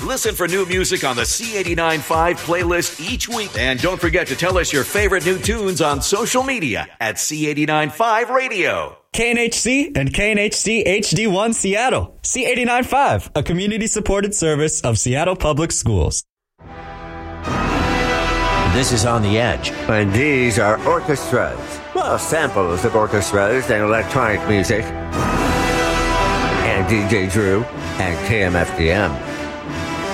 Listen for new music on the C89.5 playlist each week. And don't forget to tell us your favorite new tunes on social media at C89.5 Radio. KNHC and KNHC HD1 Seattle. C89.5, a community-supported service of Seattle Public Schools. This is On the Edge. And these are orchestras. Well, samples of orchestras and electronic music. And DJ Drew and KMFDM.